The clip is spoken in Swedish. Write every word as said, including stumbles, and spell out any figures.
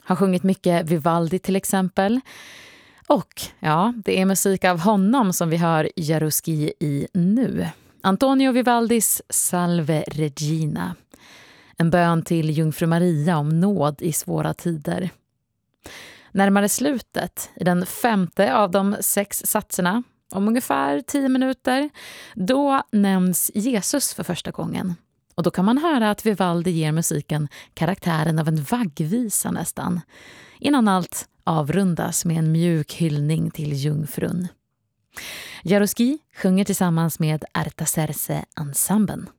Har sjungit mycket Vivaldi till exempel. Och ja, det är musik av honom som vi hör Jaruski i nu. Antonio Vivaldis Salve Regina. En bön till Jungfru Maria om nåd i svåra tider. Närmare slutet, i den femte av de sex satserna, om ungefär tio minuter, då nämns Jesus för första gången. Och då kan man höra att Vivaldi ger musiken karaktären av en vaggvisa nästan, innan allt avrundas med en mjuk hyllning till jungfrun. Jaruski sjunger tillsammans med Artaserse-ensemblen.